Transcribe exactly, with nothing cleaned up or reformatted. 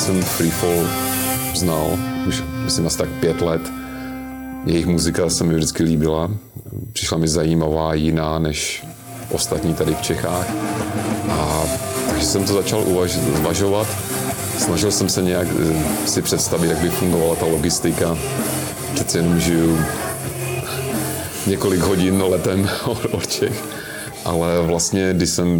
jsem Freefall znal už, myslím, asi tak pět let. Jejich muzika se mi vždycky líbila. Přišla mi zajímavá, jiná než ostatní tady v Čechách. A takže jsem to začal uvaž, uvažovat. Snažil jsem se nějak si představit, jak by fungovala ta logistika. Přece jenom žiju několik hodin letem od Čech. Ale vlastně, když jsem